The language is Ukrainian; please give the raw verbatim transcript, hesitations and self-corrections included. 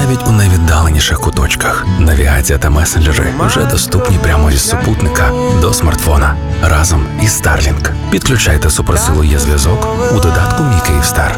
навіть у найвіддаленіших куточках. Навігація та месенджери вже доступні прямо із супутника до смартфона разом із Starlink. Підключайте суперсилу є зв'язок у додатку «Мій Київстар».